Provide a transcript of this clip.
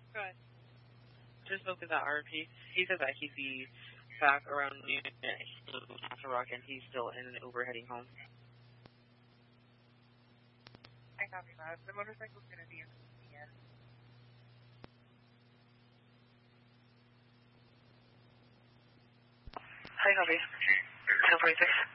Good. Just spoke to that RP. He said that he'd be back around noon after rock, and he's still in an Uber heading home. I copy that. The motorcycle's going to be in the end. Hi, copy. 1046.